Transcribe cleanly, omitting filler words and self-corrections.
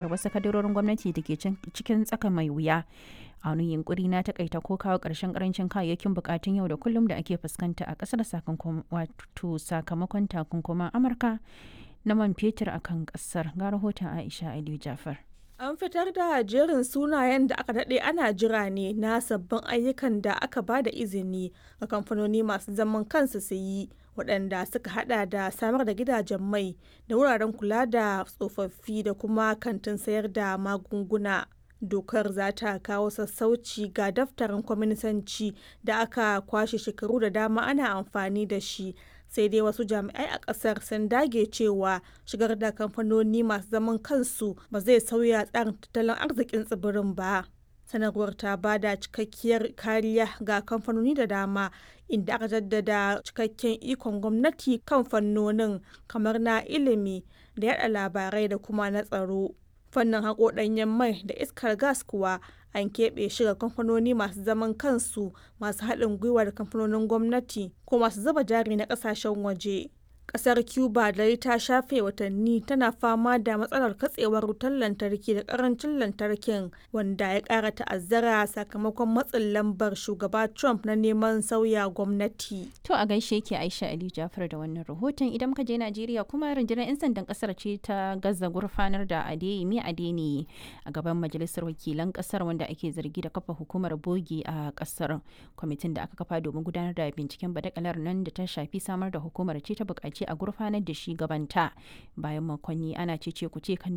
wasu kadarorin gwamnati da ke cikin tsaka mai wuya a wani yunkuri na takaita ko kawo ƙarshen ƙarancin kayayyakin bukatun yau da kullum da ake fuskanta a ƙasar sakamakon takunkuman Amurka na man fetur a kan ƙasar. Ga rahoton Aisha Aliyu Jafar. An fitar da jerin sunayen da aka daɗe ana jira ne na sabbin ayyukan da aka ba da izini ga kamfanoni masu zaman kansu su yi, waɗanda suka hada da samar da gidajen mai da wuraren kula da tsofaffi da kuma kantin sayar da magunguna. Dokar za ta kawo sassauci ga daftarin kwaminisanci da aka kwashe shekaru da dama ana amfani da shi, sai dai wasu jami'ai a ƙasar sun dage cewa shigar da kamfanoni masu zaman kansu ba zai sauya tsarin tattalin arzikin tsibirin ba. Sanarwar ta ba da cikakkiyar kariya ga kamfanoni da dama, inda aka jaddada cikakken ikon gwamnati kan fannonin kamar na ilimi da yada labarai da kuma na tsaro. Fannin haƙo ɗanyen mai da iskar gas kuwa an keɓe shi ga kamfanoni masu zaman kansu, masu haɗin gwiwa da kamfanonin gwamnati ko masu zuba jari na ƙasashen waje. Ƙasar Cuba dai ta shafe watanni tana fama da matsalar katsewar wutar lantarki da ƙarancin lantarkin, wanda ya ƙara ta'azzara sakamakon matsin lambar shugaba Trump na neman sauya gwamnati. To a gaishe ke Aisha Aliyu Jafar da wannan rahoton. Idan muka je Najeriya kuma rundunar 'yan sandan ƙasar ce ta gaza gurfanar da Adeyemi Adeniyi a gaban majalisar wakilan ƙasar, wanda ake zargi da kafa hukumar bogi a ƙasar. Kwamitin da aka kafa domin gudanar da binciken badakalar nan da ta shafi samar da hukumar ce ta buƙaci a gurfanar da shi gabanta bayan makonni ana cece kuce kan